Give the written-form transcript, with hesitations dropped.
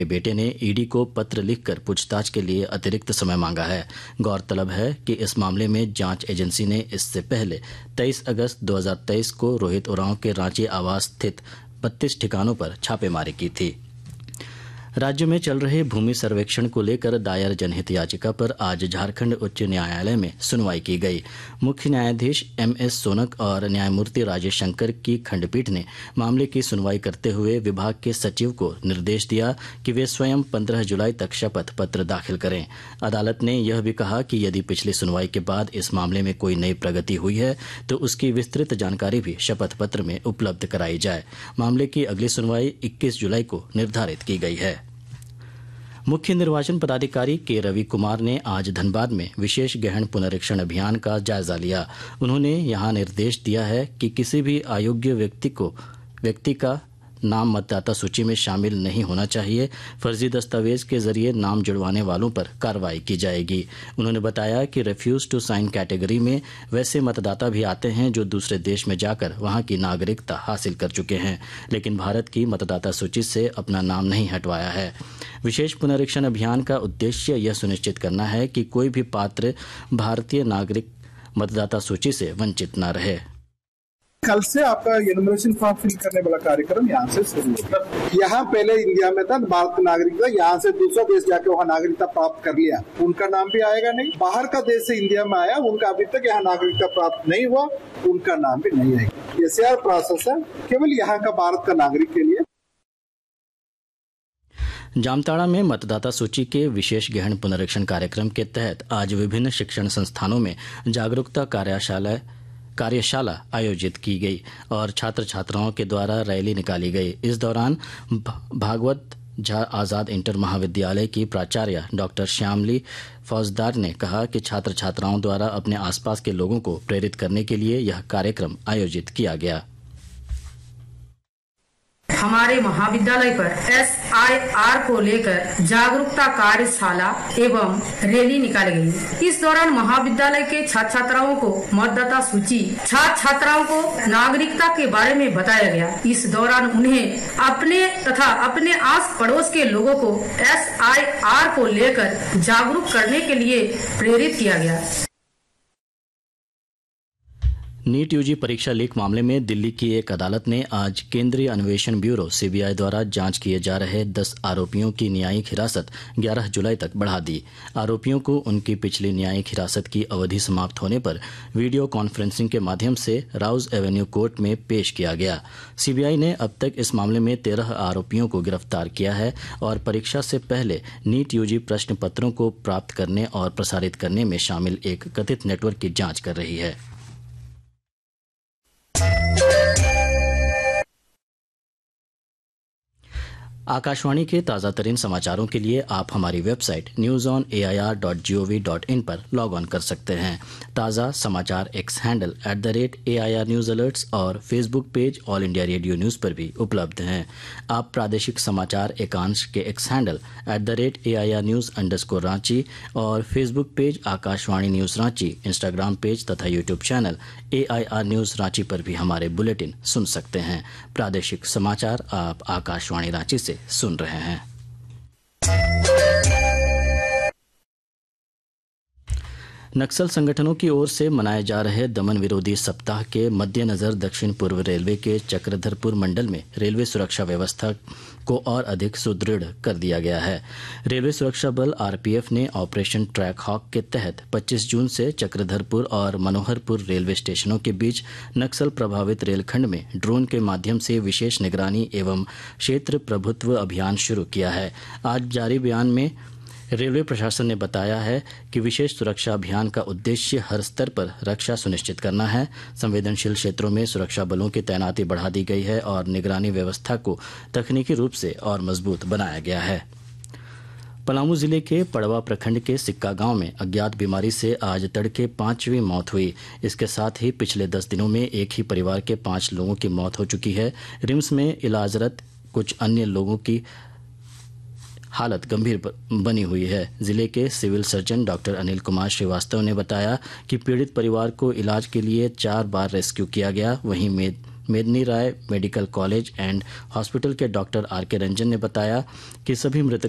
बेटे ने ईडी को पत्र लिखकर पूछताछ के लिए अतिरिक्त समय मांगा है। गौरतलब है कि इस मामले में जांच एजेंसी ने इससे पहले 23 अगस्त 2023 को रोहित उरांव के रांची आवास स्थित 32 ठिकानों पर छापेमारी की थी। राज्य में चल रहे भूमि सर्वेक्षण को लेकर दायर जनहित याचिका पर आज झारखंड उच्च न्यायालय में सुनवाई की गई। मुख्य न्यायाधीश MS सोनक और न्यायमूर्ति राजेश शंकर की खंडपीठ ने मामले की सुनवाई करते हुए विभाग के सचिव को निर्देश दिया कि वे स्वयं 15 जुलाई तक शपथ पत्र दाखिल करें। अदालत ने यह भी कहा कि यदि पिछली सुनवाई के बाद इस मामले में कोई नई प्रगति हुई है तो उसकी विस्तृत जानकारी भी शपथ पत्र में उपलब्ध कराई जाए। मामले की अगली सुनवाई 21 जुलाई को निर्धारित की गई है। मुख्य निर्वाचन पदाधिकारी के रवि कुमार ने आज धनबाद में विशेष गहन पुनरीक्षण अभियान का जायजा लिया। उन्होंने यहां निर्देश दिया है कि किसी भी अयोग्य व्यक्ति का नाम मतदाता सूची में शामिल नहीं होना चाहिए। फर्जी दस्तावेज के जरिए नाम जुड़वाने वालों पर कार्रवाई की जाएगी। उन्होंने बताया कि रिफ्यूज टू साइन कैटेगरी में वैसे मतदाता भी आते हैं जो दूसरे देश में जाकर वहां की नागरिकता हासिल कर चुके हैं, लेकिन भारत की मतदाता सूची से अपना नाम नहीं हटवाया है। विशेष पुनरीक्षण अभियान का उद्देश्य यह सुनिश्चित करना है कि कोई भी पात्र भारतीय नागरिक मतदाता सूची से वंचित न रहे। कल से आपका एनुमरेशन फॉर्म फिल करने वाला कार्यक्रम यहाँ से शुरू होगा। यहाँ पहले इंडिया में था भारत का नागरिकता, यहाँ से दूसरा देश जाके वहाँ नागरिकता प्राप्त कर लिया, उनका नाम भी आएगा नहीं। बाहर का देश से इंडिया में आया, उनका अभी तक यहाँ नागरिकता प्राप्त नहीं हुआ, उनका नाम भी नहीं आएगा। SAR प्रोसेस है केवल यहाँ का भारत का नागरिक के लिए। जामताड़ा में मतदाता सूची के विशेष गहन पुनरीक्षण कार्यक्रम के तहत आज विभिन्न शिक्षण संस्थानों में जागरूकता कार्यशाला आयोजित की गई और छात्र छात्राओं के द्वारा रैली निकाली गई। इस दौरान भागवत झा आजाद इंटर महाविद्यालय की प्राचार्य डॉक्टर श्यामली फौजदार ने कहा कि छात्र छात्राओं द्वारा अपने आसपास के लोगों को प्रेरित करने के लिए यह कार्यक्रम आयोजित किया गया। हमारे महाविद्यालय पर SIR को लेकर जागरूकता कार्यशाला एवं रैली निकाली गई। इस दौरान महाविद्यालय के छात्र छात्राओं को मतदाता सूची, छात्र छात्राओं को नागरिकता के बारे में बताया गया। इस दौरान उन्हें अपने तथा अपने आस पड़ोस के लोगों को SIR को लेकर जागरूक करने के लिए प्रेरित किया गया। नीट UG परीक्षा लीक मामले में दिल्ली की एक अदालत ने आज केंद्रीय अन्वेषण ब्यूरो CBI द्वारा जांच किए जा रहे 10 आरोपियों की न्यायिक हिरासत 11 जुलाई तक बढ़ा दी। आरोपियों को उनकी पिछली न्यायिक हिरासत की अवधि समाप्त होने पर वीडियो कॉन्फ्रेंसिंग के माध्यम से राउज एवेन्यू कोर्ट में पेश किया गया। CBI ने अब तक इस मामले में 13 आरोपियों को गिरफ्तार किया है और परीक्षा से पहले नीट UG प्रश्न पत्रों को प्राप्त करने और प्रसारित करने में शामिल एक कथित नेटवर्क की जाँच कर रही है। आकाशवाणी के ताज़ा तरीन समाचारों के लिए आप हमारी वेबसाइट newsonair.gov.in पर लॉग ऑन कर सकते हैं। ताज़ा समाचार X handle @AIR news alerts और Facebook page all India radio news पर भी उपलब्ध हैं। आप प्रादेशिक समाचार एकांश के X handle @AIR news _Ranchi और Facebook page Akashvani news Ranchi, Instagram page तथा YouTube channel AIR news Ranchi पर भी हमारे बुलेटिन सुन सकते हैं। प्रादेशिक समाचार आप आकाशवाणी रांची से सुन रहे हैं। नक्सल संगठनों की ओर से मनाए जा रहे दमन विरोधी सप्ताह के मद्देनजर दक्षिण पूर्व रेलवे के चक्रधरपुर मंडल में रेलवे सुरक्षा व्यवस्था को और अधिक सुदृढ़ कर दिया गया है। रेलवे सुरक्षा बल RPF ने ऑपरेशन ट्रैक हॉक के तहत 25 जून से चक्रधरपुर और मनोहरपुर रेलवे स्टेशनों के बीच नक्सल प्रभावित रेलखंड में ड्रोन के माध्यम से विशेष निगरानी एवं क्षेत्र प्रभुत्व अभियान शुरू किया है। आज जारी बयान में रेलवे प्रशासन ने बताया है कि विशेष सुरक्षा अभियान का उद्देश्य हर स्तर पर रक्षा सुनिश्चित करना है। संवेदनशील क्षेत्रों में सुरक्षा बलों की तैनाती बढ़ा दी गई है और निगरानी व्यवस्था को तकनीकी रूप से और मजबूत बनाया गया है। पलामू जिले के पड़वा प्रखंड के सिक्का गांव में अज्ञात बीमारी से आज तड़के 5वीं मौत हुई। इसके साथ ही पिछले 10 दिनों में एक ही परिवार के 5 लोगों की मौत हो चुकी है। रिम्स में इलाजरत कुछ अन्य लोगों की हालत गंभीर बनी हुई है। जिले के civil surgeon doctor Anil Kumar Srivastava ने बताया कि पीड़ित परिवार को इलाज के लिए 4 बार रेस्क्यू किया गया। वहीं मेदिनी राय मेडिकल कॉलेज एंड हॉस्पिटल के डॉक्टर आर के रंजन ने बताया कि सभी मृतक